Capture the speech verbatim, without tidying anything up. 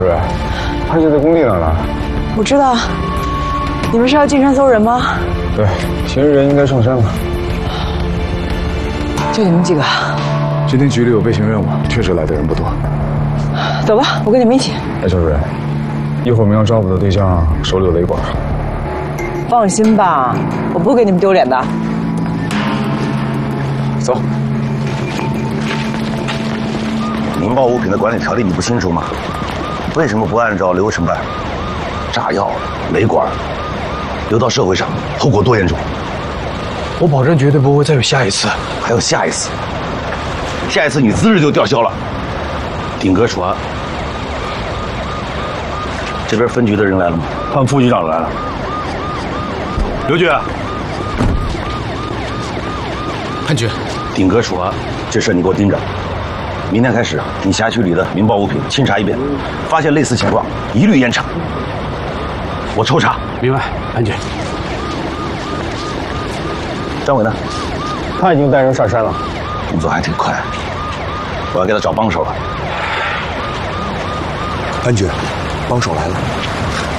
主任，潘姐在工地那儿呢。 我知道，你们是要进山搜人吗？ 对，嫌疑人应该上山了。 就你们几个？ 今天局里有备勤任务，确实来的人不多。 走吧，我跟你们一起。 哎，肖主任，一会儿我们要抓捕的对象手里有雷管。 放心吧，我不会给你们丢脸的。 走。 民爆物品的管理条例你不清楚吗？为什么不按照流程办？炸药、雷管流到社会上，后果多严重！ 我保证绝对不会再有下一次。 还有下一次，下一次你资质就吊销了。顶格处案。这边分局的人来了吗？ 他们副局长来了。刘局， 潘局， 顶格处案，这事你给我盯着。明天开始，你辖区里的民爆物品清查一遍，发现类似情况，一律严查。我抽查。 明白，潘局。 张伟呢？ 他已经带人上山了， 动作还挺快。我要给他找帮手了。 潘局，帮手来了。